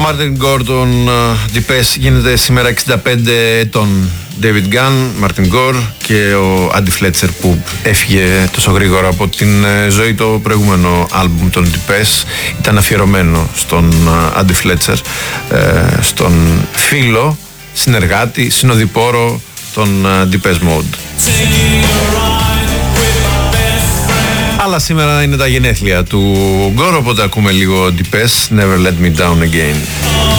Μάρτιν Γκορ των Depeche γίνεται σήμερα 65 ετών. David Gunn, Μάρτιν Γκορ και ο Άντι Φλέτσερ που έφυγε τόσο γρήγορα από την ζωή. Το προηγούμενο άλμπουμ των Depeche ήταν αφιερωμένο στον Άντι Φλέτσερ, στον φίλο, συνεργάτη, συνοδοιπόρο των Depeche Mode. Αλλά σήμερα είναι τα γενέθλια του Γκορ, οπότε ακούμε λίγο Depeche, Never Let Me Down Again.